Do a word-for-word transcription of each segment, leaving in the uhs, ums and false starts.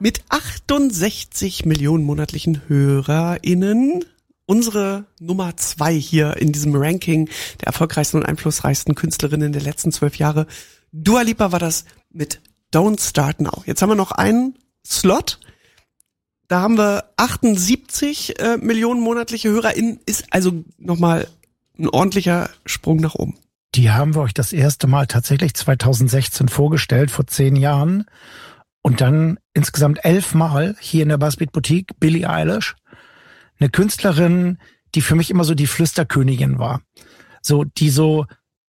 Mit achtundsechzig Millionen monatlichen HörerInnen unsere Nummer zwei hier in diesem Ranking der erfolgreichsten und einflussreichsten Künstlerinnen der letzten zwölf Jahre. Dua Lipa war das mit Don't Start Now. Jetzt haben wir noch einen Slot. Da haben wir achtundsiebzig äh, Millionen monatliche HörerInnen. Ist also nochmal ein ordentlicher Sprung nach oben. Die haben wir euch das erste Mal tatsächlich zweitausendsechzehn vorgestellt, vor zehn Jahren. Und dann insgesamt elfmal hier in der Buzzbeat Boutique Billie Eilish. Eine Künstlerin, die für mich immer so die Flüsterkönigin war. So, die so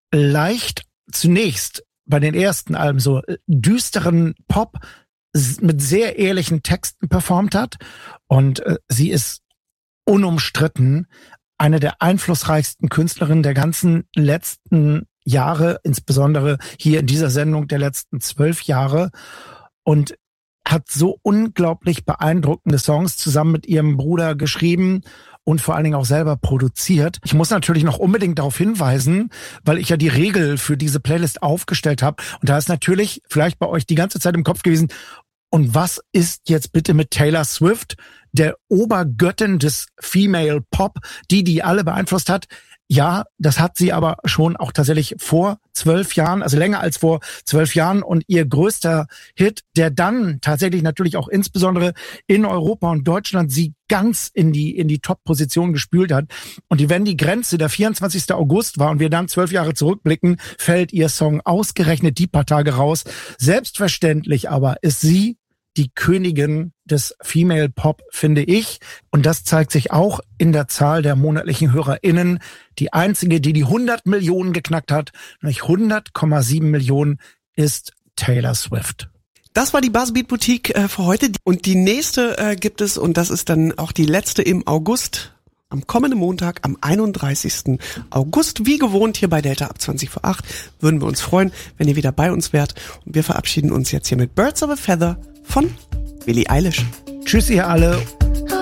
leicht zunächst bei den ersten Alben so düsteren Pop mit sehr ehrlichen Texten performt hat. Und äh, sie ist unumstritten eine der einflussreichsten Künstlerinnen der ganzen letzten Jahre, insbesondere hier in dieser Sendung der letzten zwölf Jahre. Und hat so unglaublich beeindruckende Songs zusammen mit ihrem Bruder geschrieben und vor allen Dingen auch selber produziert. Ich muss natürlich noch unbedingt darauf hinweisen, weil ich ja die Regel für diese Playlist aufgestellt habe. Und da ist natürlich vielleicht bei euch die ganze Zeit im Kopf gewesen, und was ist jetzt bitte mit Taylor Swift, der Obergöttin des Female Pop, die die alle beeinflusst hat? Ja, das hat sie aber schon auch tatsächlich vor zwölf Jahren, also länger als vor zwölf Jahren. Und ihr größter Hit, der dann tatsächlich natürlich auch insbesondere in Europa und Deutschland sie ganz in die in die Top-Position gespült hat. Und wenn die Grenze der vierundzwanzigster August war und wir dann zwölf Jahre zurückblicken, fällt ihr Song ausgerechnet die paar Tage raus. Selbstverständlich aber ist sie die Königin des Female Pop, finde ich. Und das zeigt sich auch in der Zahl der monatlichen HörerInnen. Die einzige, die die hundert Millionen geknackt hat, nämlich hundert Komma sieben Millionen, ist Taylor Swift. Das war die Buzzbeat Boutique äh, für heute. Und die nächste äh, gibt es, und das ist dann auch die letzte im August, am kommenden Montag, am einunddreißigsten August. Wie gewohnt hier bei Delta ab zwanzig vor acht. Würden wir uns freuen, wenn ihr wieder bei uns wärt. Und wir verabschieden uns jetzt hier mit Birds of a Feather von Billie Eilish. Tschüss ihr alle.